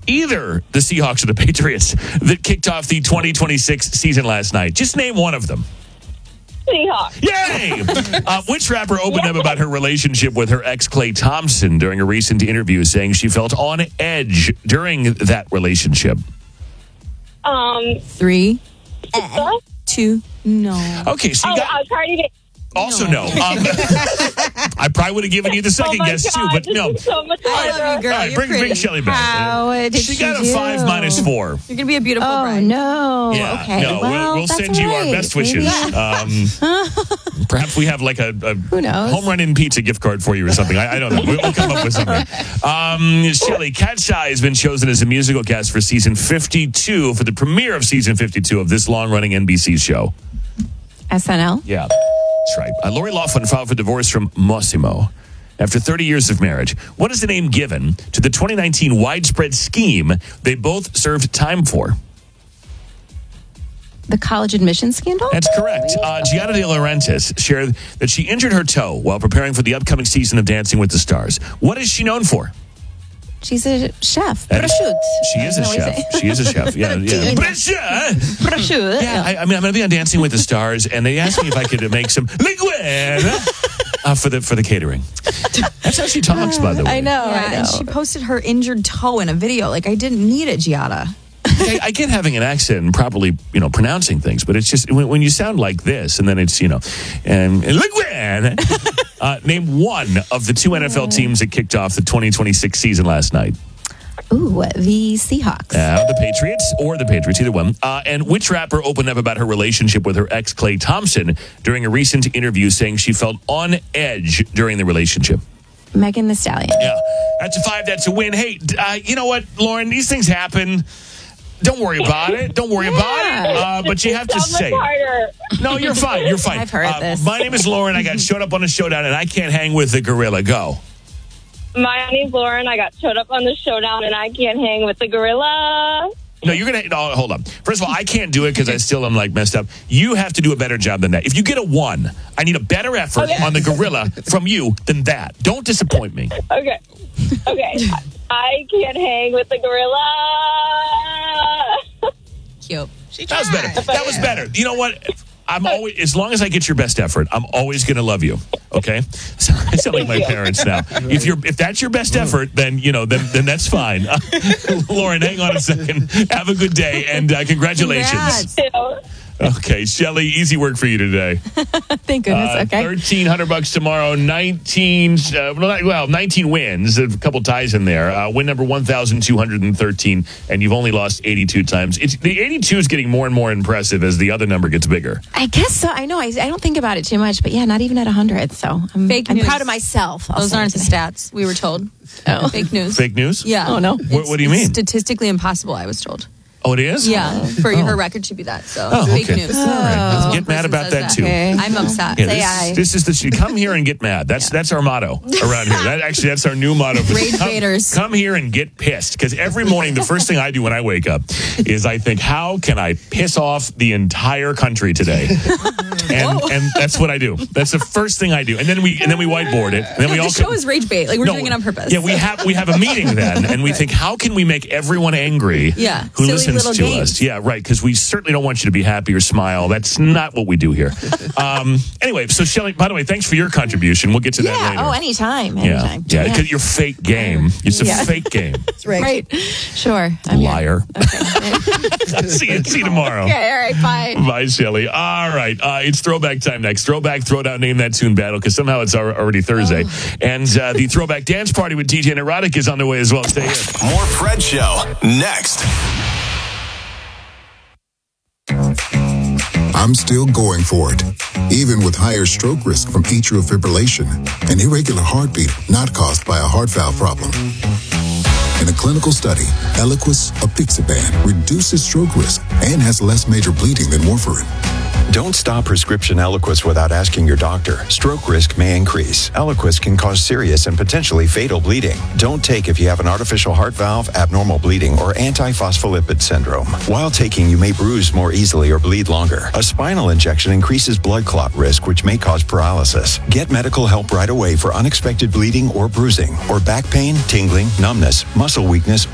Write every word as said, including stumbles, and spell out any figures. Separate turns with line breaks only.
either the Seahawks or the Patriots that kicked off the twenty twenty-six season last night? Just name one of them.
Seahawks.
Yay! uh, which rapper opened up about her relationship with her ex, Klay Thompson, during a recent interview, saying she felt on edge during that relationship?
Um,
Three,
uh,
two, no.
Okay, so you
oh,
got...
uh, Cardi B.
Also, no. Um, I probably would have given you the second
oh my
guess,
God,
too, but
this
no.
is so much
I love
harder.
you, girl.
All right,
You're
bring, bring
pretty.
Shelly back.
How did
she got a
she
five
do?
minus four.
You're going to be a beautiful
Oh,
bride.
no.
Yeah,
okay.
no,
well,
we'll, we'll
that's
send you our
all right.
best wishes.
Maybe.
Um, perhaps we have like a, a
Who knows?
home run in pizza gift card for you or something. I, I don't know. We'll, we'll come up with something. Um, Shelly, Cat's Eye has been chosen as a musical cast for season fifty-two, for the premiere of season fifty-two of this long-running N B C show.
S N L?
Yeah, that's right. Uh, Lori Loughlin filed for divorce from Mossimo after thirty years of marriage. What is the name given to the twenty nineteen widespread scheme they both served time for?
The college admission scandal?
That's correct. Uh, Gianna De Laurentiis shared that she injured her toe while preparing for the upcoming season of Dancing with the Stars. What is she known for?
She's a chef.
That is-
Prosciutto.
She is a
That's what we
chef.
say.
She is a chef. Yeah, yeah. Prosciutto.
Prosciutto.
Yeah, I, I mean, I'm going to be on Dancing with the Stars, and they asked me if I could make some linguine uh, for the for the catering. That's how she talks, by the way.
I know,
Yeah,
I know.
and she posted her injured toe in a video. Like, I didn't need it, Giada.
I, I get having an accent and properly, you know, pronouncing things, but it's just when, when you sound like this, and then it's, you know, and linguine. Uh, name one of the two N F L teams that kicked off the twenty twenty-six season last night.
Ooh, the Seahawks.
Uh, the Patriots or the Patriots, either one. Uh, and which rapper opened up about her relationship with her ex, Klay Thompson, during a recent interview, saying she felt on edge during the relationship?
Megan Thee Stallion.
Yeah, that's a five. That's a win. Hey, uh, you know what, Lauren? These things happen. Don't worry about it. Don't worry about it. Uh, but you have to
so much
say it.
harder.
No, you're fine. You're fine.
I've heard
uh,
this.
My name is Lauren. I got showed up on a showdown, and I can't hang with the gorilla. Go.
My name's Lauren. I got showed up on the showdown, and I can't hang with the gorilla.
No, you're gonna. No, hold on. First of all, I can't do it because I still am like messed up. You have to do a better job than that. If you get a one, I need a better effort
Okay.
on the gorilla from you than that. Don't disappoint me.
Okay. Okay. I can't hang with the gorilla.
Cute.
That was better. That was better. You know what? I'm always, as long as I get your best effort, I'm always going to love you. Okay, so I sound like my parents now. If you're, if that's your best effort, then you know, then then that's fine. Uh, Lauren, hang on a second. Have a good day, and uh, congratulations.
Congrats.
Okay, Shelly, easy work for you today.
Thank goodness.
Uh,
okay.
Thirteen hundred bucks tomorrow. Nineteen, uh, well, nineteen wins. A couple ties in there. Uh, win number one thousand two hundred and thirteen, and you've only lost eighty-two times. It's the eighty-two is getting more and more impressive as the other number gets bigger.
I guess so. I know. I, I don't think about it too much, but yeah, not even at one hundred. So I'm,
Fake
I'm
news.
proud of myself. I'll
Those
say
aren't the
today.
stats, we were told.
Oh.
Fake news.
Fake news?
Yeah.
Oh, no.
What,
It's-
what do you
it's
mean?
Statistically impossible, I was told.
Oh, it is?
Yeah. For her record should be that. So
Oh,
fake
okay.
news.
All right.
That's one
Get mad
person
about
says
that, too.
Okay.
I'm upset.
Yeah,
Say
this,
aye.
this is the come here and get mad. That's that's our motto around here. That actually that's our new motto.
Rage
come,
baiters.
Come here and get pissed, because every morning the first thing I do when I wake up is I think, how can I piss off the entire country today? And and that's what I do. That's the first thing I do. And then we and then we whiteboard it. And then we
the
all
show
come-
is rage bait. Like, we're
No,
doing it on purpose.
Yeah, we have we have a meeting then, and we think, how can we make everyone angry?
Yeah,
who
silly
listens
little
to
games.
us? Yeah, right. Because we certainly don't want you to be happy or smile. That's not what we do here. Um, anyway, so Shelly, by the way, thanks for your contribution. We'll get to that
Yeah.
later.
Oh, anytime.
yeah,
Anytime.
yeah. Because your fake game. It's a
Yeah.
fake game.
Right. Sure. I'm here.
Liar. see you. See you tomorrow.
Okay. All right. Bye.
Bye, Shelly. All right. Uh, it's throwback time next. Throwback, throwdown, name that tune battle, because somehow it's al- already Thursday.
Oh.
And uh, the throwback dance party with D J Neurotic is on the way as well. Stay here.
More Fred Show next.
I'm still going for it, even with higher stroke risk from atrial fibrillation, an irregular heartbeat not caused by a heart valve problem. In a clinical study, Eliquis, apixaban, reduces stroke risk and has less major bleeding than warfarin.
Don't stop prescription Eliquis without asking your doctor. Stroke risk may increase. Eliquis can cause serious and potentially fatal bleeding. Don't take if you have an artificial heart valve, abnormal bleeding, or antiphospholipid syndrome. While taking, you may bruise more easily or bleed longer. A spinal injection increases blood clot risk, which may cause paralysis. Get medical help right away for unexpected bleeding or bruising, or back pain, tingling, numbness, muscle weakness,